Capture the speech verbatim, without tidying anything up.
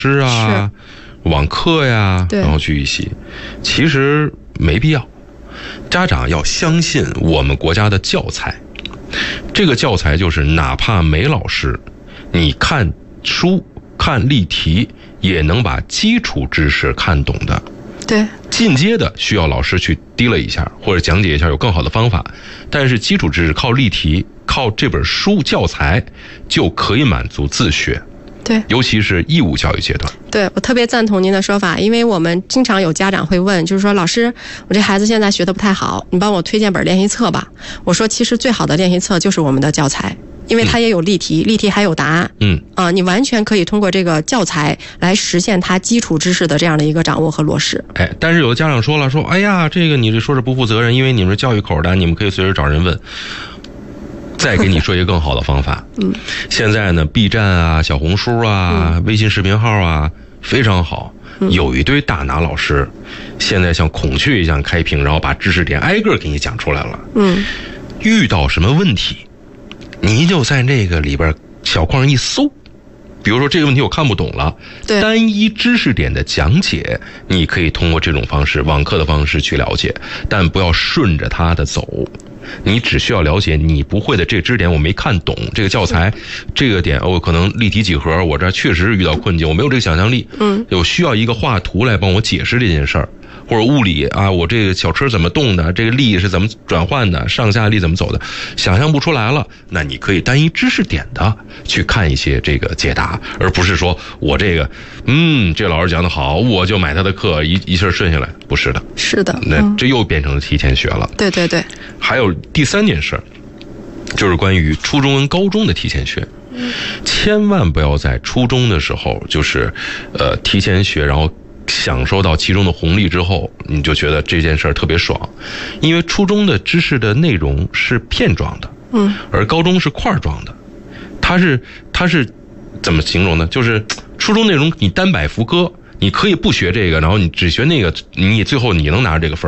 师啊、网课呀，然后去预习，其实没必要。家长要相信我们国家的教材，这个教材就是哪怕没老师，你看书看例题也能把基础知识看懂的。 对， 进阶的需要老师去提了一下或者讲解一下，有更好的方法，但是基础知识靠例题靠这本书教材就可以满足自学。 对， 尤其是义务教育阶段。 对，我特别赞同您的说法，因为我们经常有家长会问，就是说老师，我这孩子现在学的不太好，你帮我推荐本练习册吧。我说其实最好的练习册就是我们的教材，因为它也有例题，嗯、例题还有答案。嗯啊、呃，你完全可以通过这个教材来实现它基础知识的这样的一个掌握和落实。 哎，但是有的家长说了，说哎呀，这个你这说是不负责任，因为你们是教育口的，你们可以随时找人问。再给你说一个更好的方法，嗯，现在呢 ，B 站啊、小红书啊、嗯、微信视频号啊，非常好，有一堆大拿老师，现在像孔雀一样开屏，然后把知识点挨个给你讲出来了。嗯，遇到什么问题，你就在那个里边小框一搜，比如说这个问题我看不懂了，单一知识点的讲解，你可以通过这种方式，网课的方式去了解，但不要顺着它的走。你只需要了解你不会的这个知识点，我没看懂这个教材，这个点我、哦、可能立体几何，我这确实是遇到困境，我没有这个想象力，嗯，有需要一个画图来帮我解释这件事儿，或者物理啊，我这个小车怎么动的，这个力是怎么转换的，上下力怎么走的，想象不出来了，那你可以单一知识点的去看一些这个解答，而不是说我这个嗯这老师讲的好，我就买他的课一一气顺下来，不是的， 是的， 那这又变成了提前学了。 对对对。 还有第三件事，就是关于初中跟高中的提前学，千万不要在初中的时候就是呃提前学，然后享受到其中的红利之后，你就觉得这件事儿特别爽，因为初中的知识的内容是片状的，嗯，而高中是块状的，它是它是怎么形容呢？就是初中内容你单摆副歌，你可以不学这个，然后你只学那个，你最后你能拿着这个分。